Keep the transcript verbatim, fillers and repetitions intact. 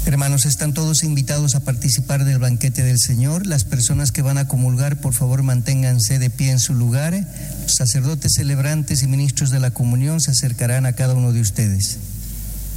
Hermanos, están todos invitados a participar del banquete del Señor. Las personas que van a comulgar, por favor, manténganse de pie en su lugar. Los sacerdotes celebrantes y ministros de la comunión se acercarán a cada uno de ustedes.